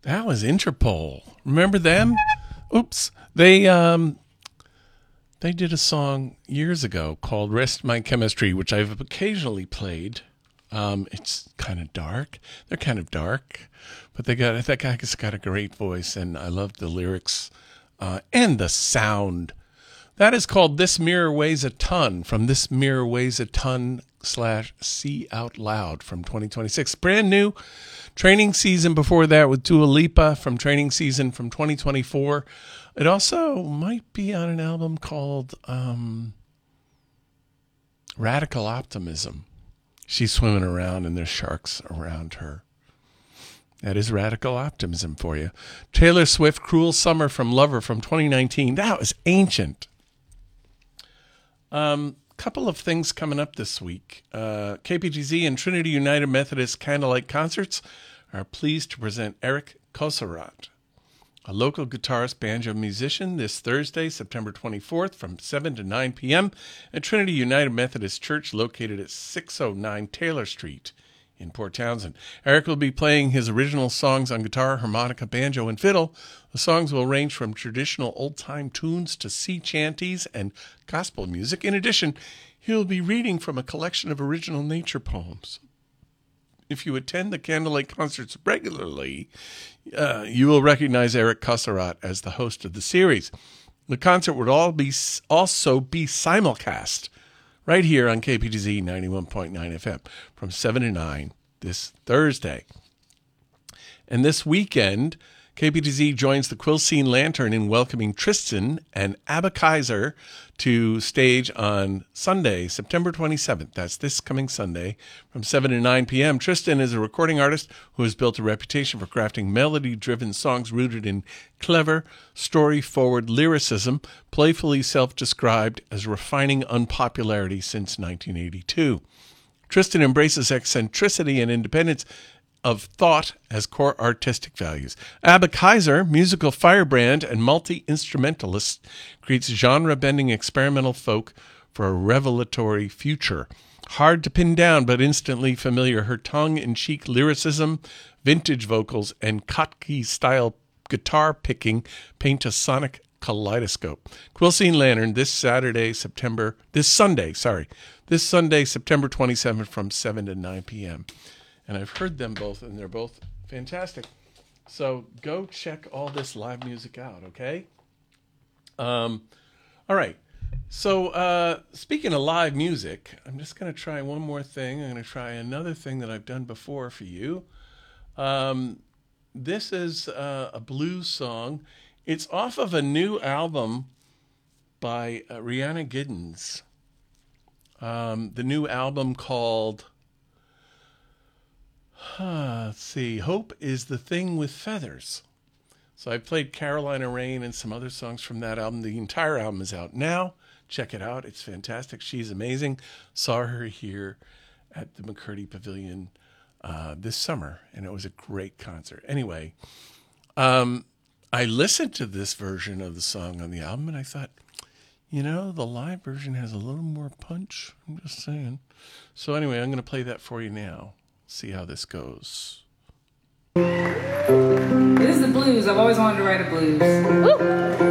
That was Interpol. Remember them? Oops. They did a song years ago called Rest My Chemistry, which I've occasionally played. It's kind of dark. They're kind of dark, but that guy's got a great voice, and I love the lyrics and the sound. That is called This Mirror Weighs a Ton, from This Mirror Weighs a Ton /See Out Loud from 2026. Brand new. Training Season before that with Dua Lipa from Training Season from 2024. It also might be on an album called Radical Optimism. She's swimming around and there's sharks around her. That is Radical Optimism for you. Taylor Swift, Cruel Summer from Lover from 2019. That was ancient. Couple of things coming up this week. KPGZ and Trinity United Methodist Candlelight Concerts are pleased to present Eric Kosarat, a local guitarist, banjo musician, this Thursday, September 24th from 7 to 9 p.m. at Trinity United Methodist Church located at 609 Taylor Street in Port Townsend. Eric will be playing his original songs on guitar, harmonica, banjo, and fiddle. The songs will range from traditional old-time tunes to sea chanties and gospel music. In addition, he'll be reading from a collection of original nature poems. If you attend the Candlelight concerts regularly, you will recognize Eric Kosarat as the host of the series. The concert would also be simulcast right here on KPGZ 91.9 FM from 7 to 9 this Thursday. And this weekend, KPTZ joins the Quilcene Lantern in welcoming Tristan and Abba Kaiser to stage on Sunday, September 27th. That's this coming Sunday from 7 to 9 p.m. Tristan is a recording artist who has built a reputation for crafting melody-driven songs rooted in clever, story-forward lyricism, playfully self-described as refining unpopularity since 1982. Tristan embraces eccentricity and independence of thought as core artistic values. Abba Kaiser, musical firebrand and multi-instrumentalist, creates genre-bending experimental folk for a revelatory future. Hard to pin down, but instantly familiar, her tongue-in-cheek lyricism, vintage vocals, and Kotke-style guitar picking paint a sonic kaleidoscope. Quilcene Lantern this Sunday, September 27th from 7 to 9 p.m. And I've heard them both, and they're both fantastic. So go check all this live music out, okay? All right. So speaking of live music, I'm just going to try one more thing. I'm going to try another thing that I've done before for you. This is a blues song. It's off of a new album by Rihanna Giddens. The new album called... let's see. Hope is the Thing with Feathers. So I played Carolina Rain and some other songs from that album. The entire album is out now. Check it out. It's fantastic. She's amazing. Saw her here at the McCurdy Pavilion this summer, and it was a great concert. Anyway, I listened to this version of the song on the album, and I thought, the live version has a little more punch. I'm just saying. So anyway, I'm going to play that for you now. See how this goes. This is the blues. I've always wanted to write a blues. Woo!